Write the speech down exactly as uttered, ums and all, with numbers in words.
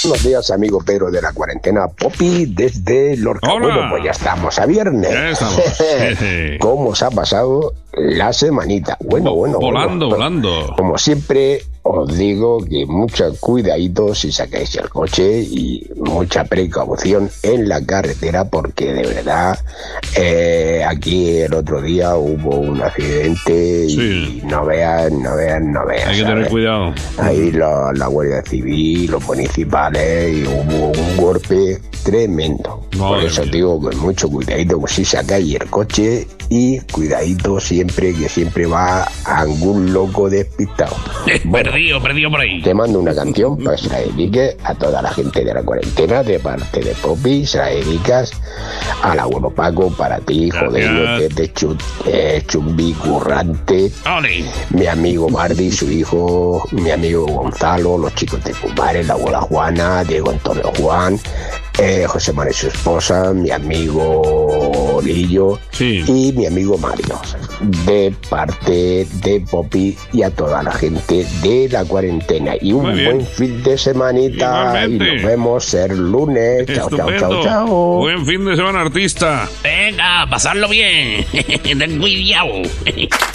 Buenos días, amigo Pedro de la cuarentena. Poppy desde Lorca. Hola. Bueno, pues ya estamos a viernes. Ya estamos. ¿Cómo os ha pasado la semanita? Bueno, bueno, Volando, bueno. volando. Como siempre, os digo que mucho cuidadito si sacáis el coche y mucha precaución en la carretera, porque de verdad eh, aquí el otro día hubo un accidente y Sí. no veas, no veas, no veas. Hay que tener ¿sabes? cuidado. Ahí la, la Guardia Civil, los municipales, y hubo un golpe tremendo. Por Madre eso mía. digo que mucho cuidadito si sacáis el coche y cuidadito siempre, que siempre va algún loco despistado. Perdido, perdido por ahí. Te mando una canción para que se la dedique a toda la gente de la cuarentena, de parte de Poppy. Se la dedicas al abuelo Paco, para ti, Gracias. joder, de Chut, eh, Chumbi, Currante, ¡Ole! mi amigo Mardi, su hijo, mi amigo Gonzalo, los chicos de Cumares, la abuela Juana, Diego Antonio Juan, eh, José María y su esposa, mi amigo Lillo Sí. y mi amigo Mario, de parte de Poppy y a toda la gente de la cuarentena. Y un Muy bien. buen fin de semanita. Igualmente. Y nos vemos el lunes. Chao, chao, chao, Estupendo. chao. Buen fin de semana, artista. Venga, pasarlo bien. Ten cuidado.